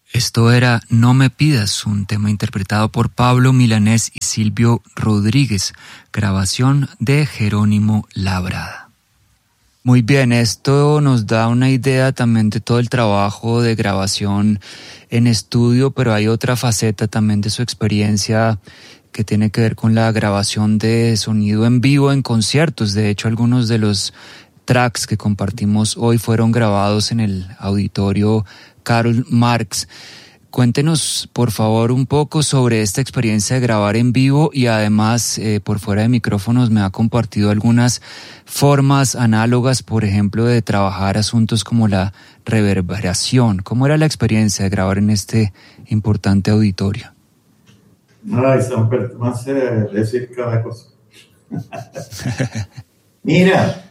Esto era No me pidas, un tema interpretado por Pablo Milanés y Silvio Rodríguez, grabación de Jerónimo Labrada. Muy bien, esto nos da una idea también de todo el trabajo de grabación en estudio, pero hay otra faceta también de su experiencia que tiene que ver con la grabación de sonido en vivo en conciertos. De hecho, algunos de los tracks que compartimos hoy fueron grabados en el auditorio Karl Marx. Cuéntenos, por favor, un poco sobre esta experiencia de grabar en vivo y además, por fuera de micrófonos, me ha compartido algunas formas análogas, por ejemplo, de trabajar asuntos como la reverberación. ¿Cómo era la experiencia de grabar en este importante auditorio? Ay, Samper, me hace decir cada cosa. Mira,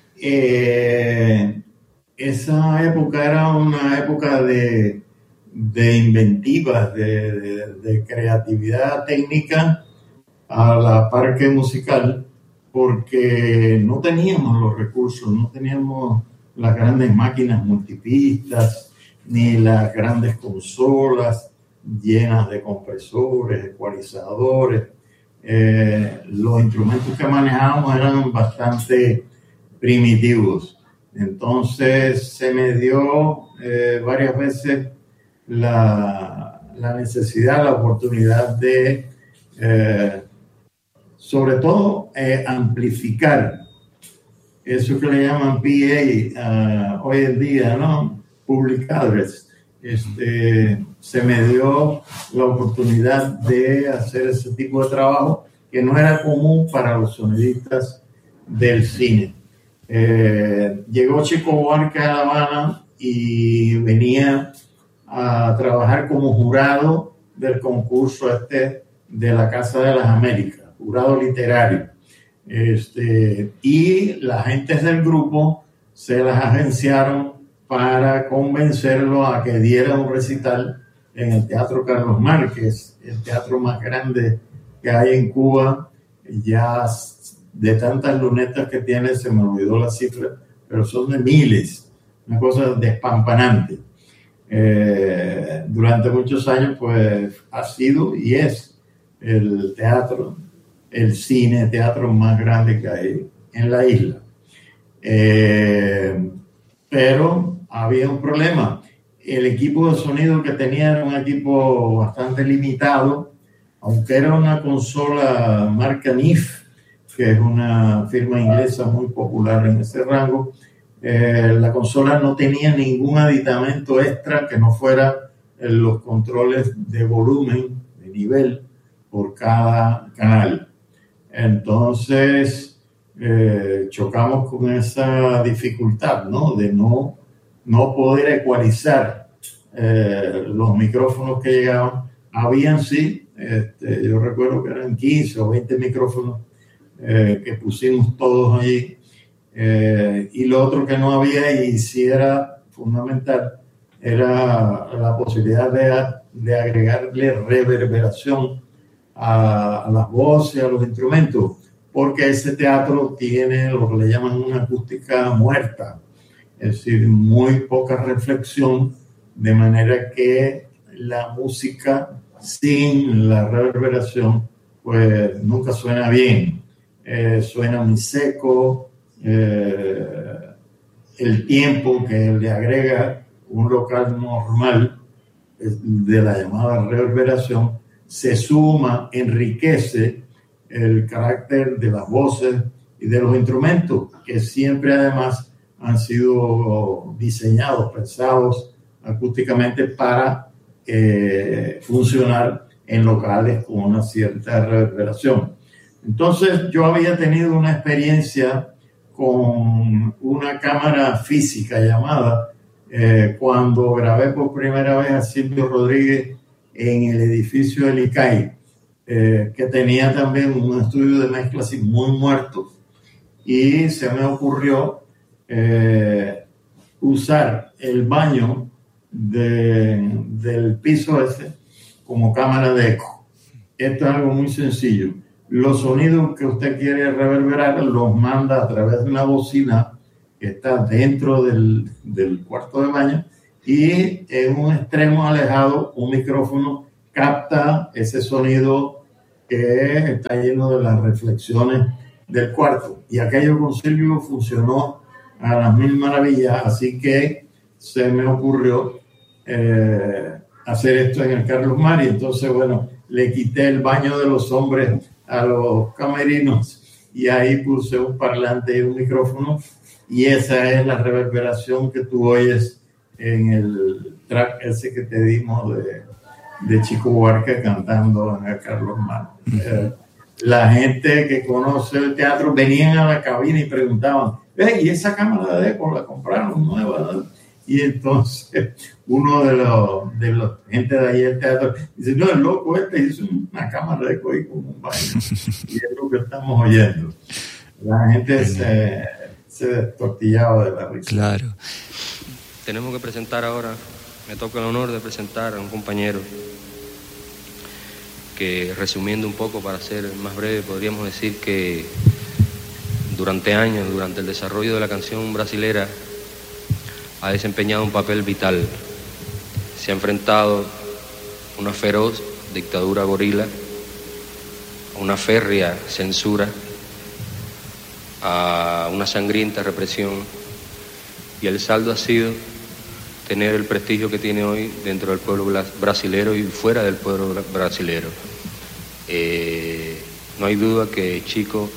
esa época era una época de inventivas, de creatividad técnica a la par que musical, porque no teníamos los recursos, no teníamos las grandes máquinas multipistas, ni las grandes consolas llenas de compresores, ecualizadores. Los instrumentos que manejábamos eran bastante primitivos. Entonces se me dio varias veces la necesidad, la oportunidad de, sobre todo, amplificar eso que le llaman PA hoy en día, ¿no? Public Address. Se me dio la oportunidad de hacer ese tipo de trabajo que no era común para los sonidistas del cine. Llegó Chico Buarque a La Habana y venía a trabajar como jurado del concurso de la Casa de las Américas, jurado literario. Y las gentes del grupo se las agenciaron para convencerlo a que diera un recital en el Teatro Carlos Márquez, el teatro más grande que hay en Cuba. Ya de tantas lunetas que tiene, se me olvidó la cifra, pero son de miles, una cosa despampanante. Durante muchos años, pues, ha sido y es el teatro, el cine, teatro más grande que hay en la isla. Pero había un problema. El equipo de sonido que tenía era un equipo bastante limitado, aunque era una consola marca NIF, que es una firma inglesa muy popular en ese rango. La consola no tenía ningún aditamento extra que no fuera los controles de volumen, de nivel, por cada canal. Entonces, chocamos con esa dificultad, ¿no? De no poder ecualizar los micrófonos que llegaban. Habían, sí, yo recuerdo que eran 15 o 20 micrófonos que pusimos todos allí. Y lo otro que no había, y sí era fundamental, era la posibilidad de agregarle reverberación a las voces, a los instrumentos, porque ese teatro tiene lo que le llaman una acústica muerta, es decir, muy poca reflexión, de manera que la música sin la reverberación pues nunca suena bien, suena muy seco. El tiempo que le agrega un local normal de la llamada reverberación se suma, enriquece el carácter de las voces y de los instrumentos, que siempre además han sido diseñados, pensados acústicamente para funcionar en locales con una cierta reverberación. Entonces yo había tenido una experiencia con una cámara física llamada, cuando grabé por primera vez a Silvio Rodríguez en el edificio del ICAI, que tenía también un estudio de mezcla así muy muerto, y se me ocurrió usar el baño del piso ese como cámara de eco. Esto es algo muy sencillo. Los sonidos que usted quiere reverberar los manda a través de una bocina que está dentro del cuarto de baño, y en un extremo alejado un micrófono capta ese sonido que está lleno de las reflexiones del cuarto. Y aquello con Silvio funcionó a las mil maravillas, así que se me ocurrió hacer esto en el Carlos Mari. Entonces, bueno, le quité el baño de los hombres a los camerinos y ahí puse un parlante y un micrófono, y esa es la reverberación que tú oyes en el track ese que te dimos de Chico Buarque cantando en el Carlos Mari. La gente que conoce el teatro venían a la cabina y preguntaban, ¿y esa cámara de eco la compraron nueva? Y entonces uno de los gente de ahí del teatro dice, no, el loco hizo una cámara de eco ahí con un baño. Y es lo que estamos oyendo. La gente se destortillaba de la risa. Claro. Tenemos que presentar ahora, me toca el honor de presentar a un compañero que, resumiendo un poco para ser más breve, podríamos decir que durante años, durante el desarrollo de la canción brasilera, ha desempeñado un papel vital. Se ha enfrentado a una feroz dictadura gorila, a una férrea censura, a una sangrienta represión, y el saldo ha sido tener el prestigio que tiene hoy dentro del pueblo brasilero y fuera del pueblo brasilero. No hay duda que Chico,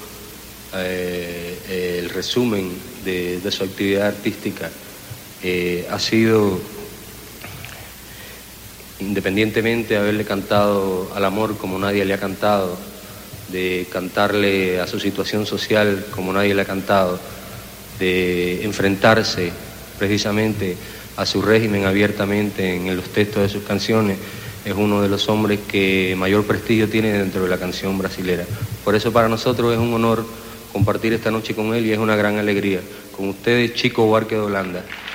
el resumen de su actividad artística ha sido, independientemente de haberle cantado al amor como nadie le ha cantado, de cantarle a su situación social como nadie le ha cantado, de enfrentarse precisamente a su régimen abiertamente en los textos de sus canciones, es uno de los hombres que mayor prestigio tiene dentro de la canción brasilera. Por eso para nosotros es un honor compartir esta noche con él y es una gran alegría. Con ustedes, Chico Buarque de Holanda.